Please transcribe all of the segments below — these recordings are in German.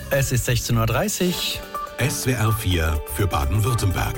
Es ist 16:30 Uhr. SWR 4 für Baden-Württemberg.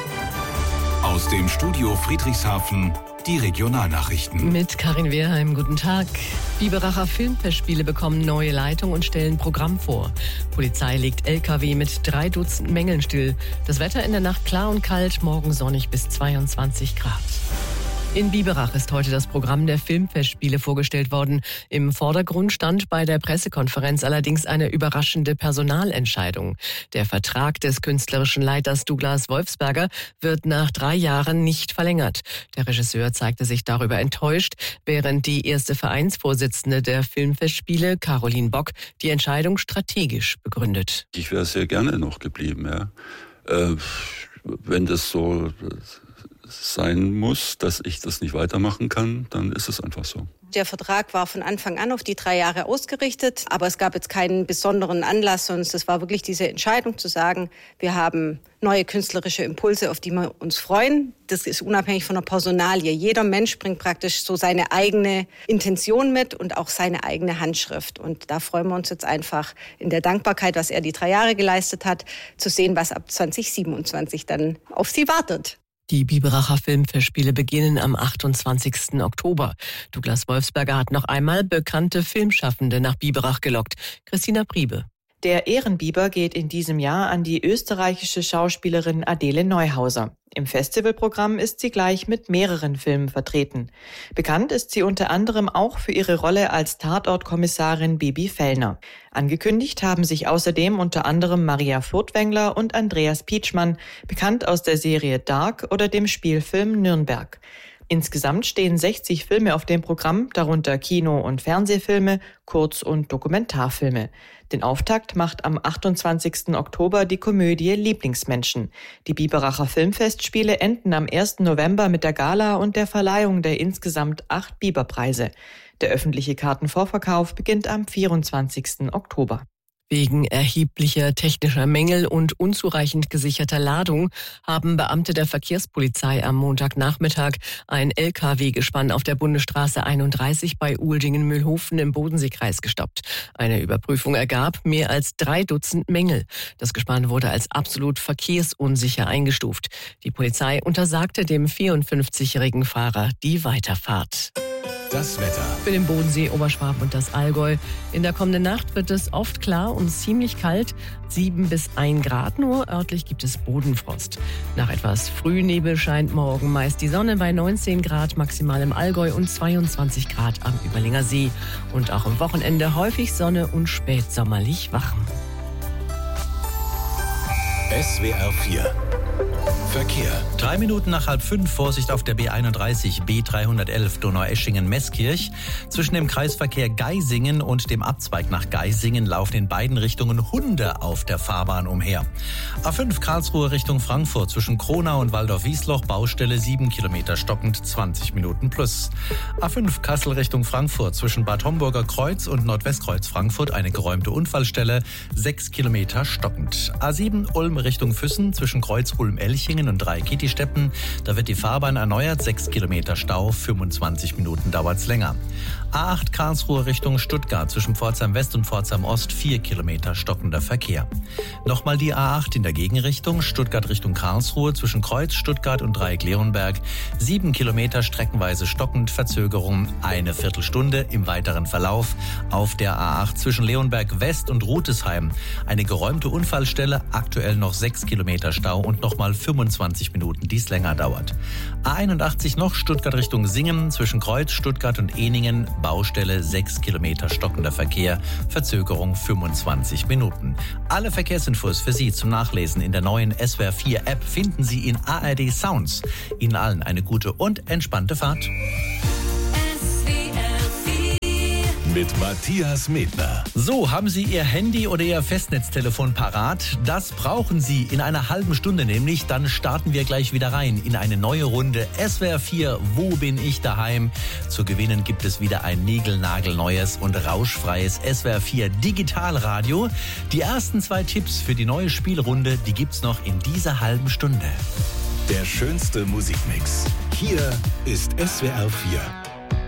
Aus dem Studio Friedrichshafen die Regionalnachrichten. Mit Karin Wehrheim, guten Tag. Biberacher Filmfestspiele bekommen neue Leitung und stellen Programm vor. Polizei legt LKW mit 3 Dutzend Mängeln still. Das Wetter in der Nacht klar und kalt, morgen sonnig bis 22 Grad. In Biberach ist heute das Programm der Filmfestspiele vorgestellt worden. Im Vordergrund stand bei der Pressekonferenz allerdings eine überraschende Personalentscheidung. Der Vertrag des künstlerischen Leiters Douglas Wolfsberger wird nach 3 Jahren nicht verlängert. Der Regisseur zeigte sich darüber enttäuscht, während die erste Vereinsvorsitzende der Filmfestspiele, Caroline Bock, die Entscheidung strategisch begründet. Ich wäre sehr gerne noch geblieben, ja. Wenn das so sein muss, dass ich das nicht weitermachen kann, dann ist es einfach so. Der Vertrag war von Anfang an auf die 3 Jahre ausgerichtet, aber es gab jetzt keinen besonderen Anlass, sondern es war wirklich diese Entscheidung zu sagen, wir haben neue künstlerische Impulse, auf die wir uns freuen. Das ist unabhängig von der Personalie. Jeder Mensch bringt praktisch so seine eigene Intention mit und auch seine eigene Handschrift. Und da freuen wir uns jetzt einfach in der Dankbarkeit, was er die 3 Jahre geleistet hat, zu sehen, was ab 2027 dann auf sie wartet. Die Biberacher Filmfestspiele beginnen am 28. Oktober. Douglas Wolfsberger hat noch einmal bekannte Filmschaffende nach Biberach gelockt. Christina Priebe. Der Ehrenbiber geht in diesem Jahr an die österreichische Schauspielerin Adele Neuhauser. Im Festivalprogramm ist sie gleich mit mehreren Filmen vertreten. Bekannt ist sie unter anderem auch für ihre Rolle als Tatortkommissarin Bibi Fellner. Angekündigt haben sich außerdem unter anderem Maria Furtwängler und Andreas Pietschmann, bekannt aus der Serie Dark oder dem Spielfilm Nürnberg. Insgesamt stehen 60 Filme auf dem Programm, darunter Kino- und Fernsehfilme, Kurz- und Dokumentarfilme. Den Auftakt macht am 28. Oktober die Komödie Lieblingsmenschen. Die Biberacher Filmfestspiele enden am 1. November mit der Gala und der Verleihung der insgesamt 8 Biberpreise. Der öffentliche Kartenvorverkauf beginnt am 24. Oktober. Wegen erheblicher technischer Mängel und unzureichend gesicherter Ladung haben Beamte der Verkehrspolizei am Montagnachmittag ein LKW-Gespann auf der Bundesstraße 31 bei Uldingen-Mühlhofen im Bodenseekreis gestoppt. Eine Überprüfung ergab mehr als 3 Dutzend Mängel. Das Gespann wurde als absolut verkehrsunsicher eingestuft. Die Polizei untersagte dem 54-jährigen Fahrer die Weiterfahrt. Das Wetter. Für den Bodensee, Oberschwaben und das Allgäu. In der kommenden Nacht wird es oft klar und ziemlich kalt. 7 bis 1 Grad nur. Örtlich gibt es Bodenfrost. Nach etwas Frühnebel scheint morgen meist die Sonne bei 19 Grad maximal im Allgäu und 22 Grad am Überlinger See. Und auch am Wochenende häufig Sonne und spätsommerlich warm. SWR 4 Verkehr. 3 Minuten nach 4:30, Vorsicht auf der B31, B311 Donaueschingen-Meßkirch. Zwischen dem Kreisverkehr Geisingen und dem Abzweig nach Geisingen laufen in beiden Richtungen Hunde auf der Fahrbahn umher. A5 Karlsruhe Richtung Frankfurt zwischen Kronau und Waldorf-Wiesloch, Baustelle 7 Kilometer stockend, 20 Minuten plus. A5 Kassel Richtung Frankfurt zwischen Bad Homburger Kreuz und Nordwestkreuz Frankfurt eine geräumte Unfallstelle, 6 Kilometer stockend. A7 Ulm Richtung Füssen zwischen Kreuz Ulm-Elchingen und 3 Kittisteppen. Da wird die Fahrbahn erneuert, 6 Kilometer Stau, 25 Minuten dauert's länger. A8 Karlsruhe Richtung Stuttgart zwischen Pforzheim West und Pforzheim Ost, 4 Kilometer stockender Verkehr. Nochmal die A8 in der Gegenrichtung, Stuttgart Richtung Karlsruhe zwischen Kreuz, Stuttgart und Dreieck-Leonberg, 7 Kilometer streckenweise stockend, Verzögerung eine Viertelstunde im weiteren Verlauf. Auf der A8 zwischen Leonberg West und Rutesheim eine geräumte Unfallstelle, aktuell noch 6 Kilometer Stau und nochmal 25 Minuten, dies länger dauert. A81 noch Stuttgart Richtung Singen zwischen Kreuz, Stuttgart und Ehningen, Baustelle 6 Kilometer stockender Verkehr, Verzögerung 25 Minuten. Alle Verkehrsinfos für Sie zum Nachlesen in der neuen SWR 4 App finden Sie in ARD Sounds. Ihnen allen eine gute und entspannte Fahrt. Mit Matthias Medner. So, haben Sie Ihr Handy oder Ihr Festnetztelefon parat? Das brauchen Sie in einer halben Stunde nämlich. Dann starten wir gleich wieder rein in eine neue Runde SWR 4 Wo bin ich daheim? Zu gewinnen gibt es wieder ein niegelnagelneues und rauschfreies SWR 4 Digitalradio. Die ersten 2 Tipps für die neue Spielrunde, die gibt's noch in dieser halben Stunde. Der schönste Musikmix. Hier ist SWR 4.